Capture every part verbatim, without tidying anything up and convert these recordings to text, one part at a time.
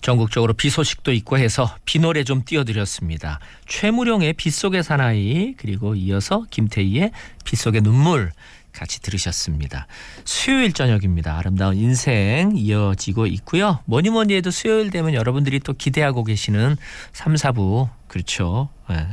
전국적으로 비 소식도 있고 해서 비 노래 좀 띄워드렸습니다. 최무룡의 빗속의 사나이, 그리고 이어서 김태희의 빗속의 눈물 같이 들으셨습니다. 수요일 저녁입니다. 아름다운 인생 이어지고 있고요. 뭐니 뭐니 해도 수요일 되면 여러분들이 또 기대하고 계시는 삼, 사부, 그렇죠.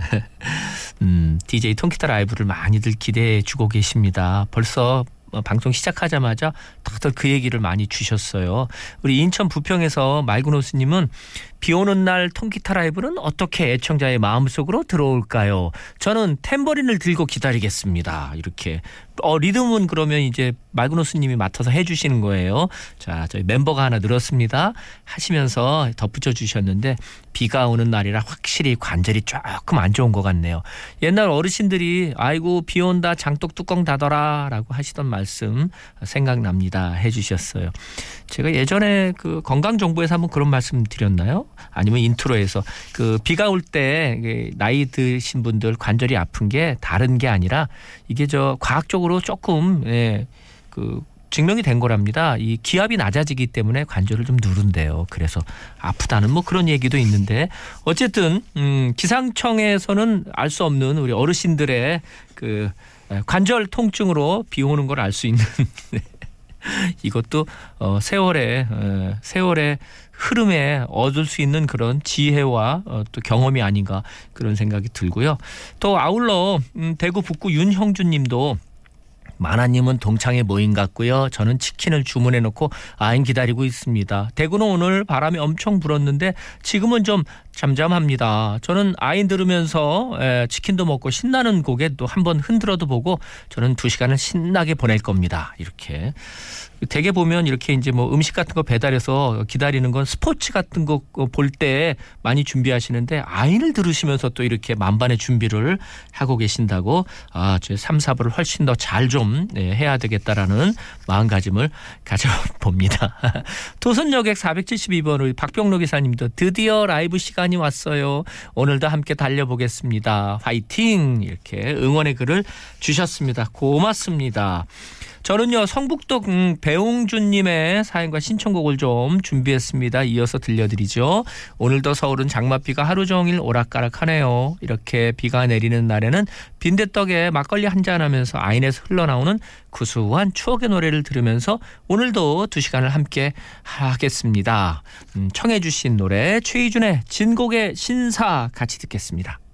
음, 디제이 통기타 라이브를 많이들 기대해 주고 계십니다. 벌써 방송 시작하자마자 다들 그 얘기를 많이 주셨어요. 우리 인천 부평에서 말구노스님은 비 오는 날 통기타 라이브는 어떻게 애청자의 마음속으로 들어올까요? 저는 탬버린을 들고 기다리겠습니다. 이렇게 어, 리듬은 그러면 이제 말구노스님이 맡아서 해주시는 거예요. 자, 저희 멤버가 하나 늘었습니다. 하시면서 덧붙여 주셨는데 비가 오는 날이라 확실히 관절이 조금 안 좋은 것 같네요. 옛날 어르신들이 아이고 비 온다 장독 뚜껑 닫아라 라고 하시던 말씀 생각납니다 해주셨어요. 제가 예전에 그 건강정보에서 한번 그런 말씀 드렸나요? 아니면 인트로에서 그 비가 올 때 나이 드신 분들 관절이 아픈 게 다른 게 아니라 이게 저 과학적으로 조금 예, 그 증명이 된 거랍니다. 이 기압이 낮아지기 때문에 관절을 좀 누른대요. 그래서 아프다는 뭐 그런 얘기도 있는데 어쨌든 음, 기상청에서는 알 수 없는 우리 어르신들의 그 관절 통증으로 비 오는 걸 알 수 있는 이것도 어, 세월의 어, 세월의 흐름에 얻을 수 있는 그런 지혜와 어, 또 경험이 아닌가 그런 생각이 들고요. 또 아울러 음, 대구 북구 윤형준 님도 마나님은 동창회 모임 같고요. 저는 치킨을 주문해 놓고 아인 기다리고 있습니다. 대구는 오늘 바람이 엄청 불었는데 지금은 좀 잠잠합니다. 저는 아인 들으면서 에, 치킨도 먹고 신나는 곡에 또 한번 흔들어도 보고 저는 두 시간을 신나게 보낼 겁니다. 이렇게. 대개 보면 이렇게 이제 뭐 음식 같은 거 배달해서 기다리는 건 스포츠 같은 거 볼 때 많이 준비하시는데 아인을 들으시면서 또 이렇게 만반의 준비를 하고 계신다고 아, 저 삼, 사부를 훨씬 더 잘 좀 해야 되겠다라는 마음가짐을 가져봅니다. 토선여객 사백칠십이 번 우리 박병로 기사님도 드디어 라이브 시간이 왔어요. 오늘도 함께 달려보겠습니다. 화이팅! 이렇게 응원의 글을 주셨습니다. 고맙습니다. 저는요 성북도 음, 배웅준님의 사연과 신청곡을 좀 준비했습니다. 이어서 들려드리죠. 오늘도 서울은 장맛비가 하루 종일 오락가락하네요. 이렇게 비가 내리는 날에는 빈대떡에 막걸리 한잔하면서 아인에서 흘러나오는 구수한 추억의 노래를 들으면서 오늘도 두 시간을 함께 하겠습니다. 음, 청해 주신 노래 최희준의 진곡의 신사 같이 듣겠습니다.